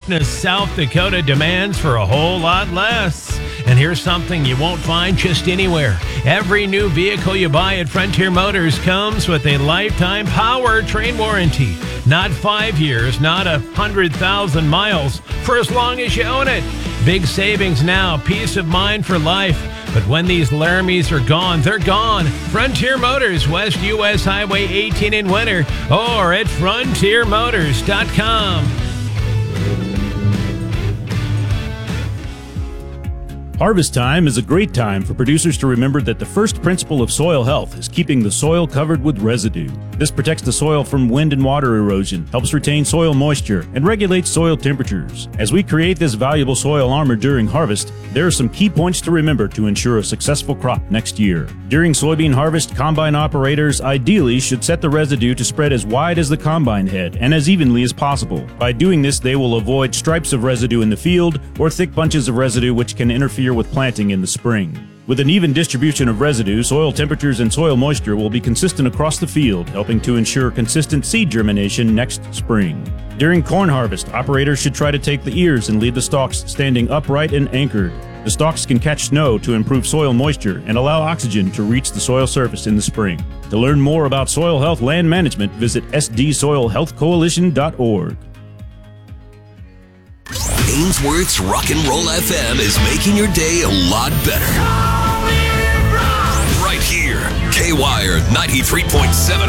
freshness South Dakota demands for a whole lot less. And here's something you won't find just anywhere. Every new vehicle you buy at Frontier Motors comes with a lifetime powertrain warranty. Not 5 years, not 100,000 miles, for as long as you own it. Big savings now, peace of mind for life. But when these Laramies are gone, they're gone. Frontier Motors, West US Highway 18 in winter, or at frontiermotors.com. Harvest time is a great time for producers to remember that the first principle of soil health is keeping the soil covered with residue. This protects the soil from wind and water erosion, helps retain soil moisture, and regulates soil temperatures. As we create this valuable soil armor during harvest, there are some key points to remember to ensure a successful crop next year. During soybean harvest, combine operators ideally should set the residue to spread as wide as the combine head and as evenly as possible. By doing this, they will avoid stripes of residue in the field or thick bunches of residue which can interfere with planting in the spring. With an even distribution of residue, soil temperatures and soil moisture will be consistent across the field, helping to ensure consistent seed germination next spring. During corn harvest, operators should try to take the ears and leave the stalks standing upright and anchored. The stalks can catch snow to improve soil moisture and allow oxygen to reach the soil surface in the spring. To learn more about soil health land management, visit sdsoilhealthcoalition.org. Ainsworth's Rock and Roll FM is making your day a lot better. Right here, K-Wire 93.7